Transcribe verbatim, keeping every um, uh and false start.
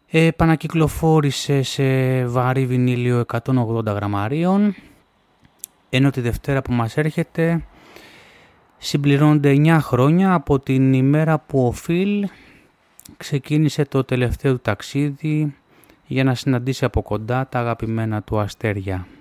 Ε, επανακυκλοφόρησε σε βαρύ βινίλιο εκατόν ογδόντα γραμμαρίων, ενώ τη Δευτέρα που μας έρχεται συμπληρώνονται εννιά χρόνια από την ημέρα που ο Φιλ ξεκίνησε το τελευταίο του ταξίδι για να συναντήσει από κοντά τα αγαπημένα του αστέρια.